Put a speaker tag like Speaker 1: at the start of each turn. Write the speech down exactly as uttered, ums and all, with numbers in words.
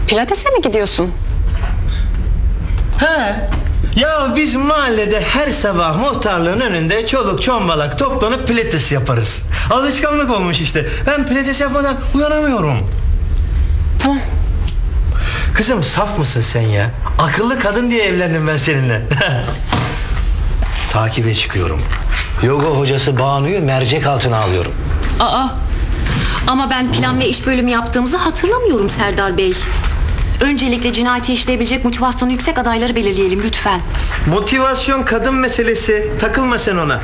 Speaker 1: Pilates'e mi gidiyorsun?
Speaker 2: He. Ya biz mahallede her sabah muhtarlığın önünde çoluk çombalak toplanıp pilates yaparız. Alışkanlık olmuş işte. Ben pilates yapmadan uyanamıyorum.
Speaker 1: Tamam.
Speaker 2: Kızım saf mısın sen ya? Akıllı kadın diye evlendim ben seninle. Takibe çıkıyorum. Yoga hocası Banu'yu mercek altına alıyorum.
Speaker 3: Aa, ama ben plan ve iş bölümü yaptığımızı hatırlamıyorum Serdar Bey. Öncelikle cinayeti işleyebilecek motivasyonu yüksek adayları belirleyelim lütfen.
Speaker 2: Motivasyon kadın meselesi. Takılma sen ona.